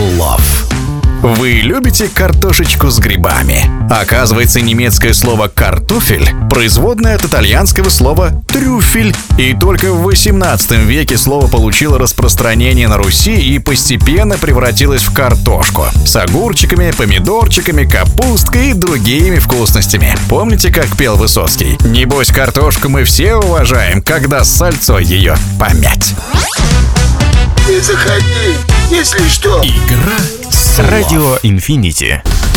слов. Вы любите картошечку с грибами? Оказывается, немецкое слово «картофель» — производное от итальянского слова «трюфель». И только в 18 веке слово получило распространение на Руси и постепенно превратилось в картошку. С огурчиками, помидорчиками, капусткой и другими вкусностями. Помните, как пел Высоцкий? «Небось, картошку мы все уважаем, когда сальцо ее помять». Не заходи, если что. Игра слов. Радио Инфинити.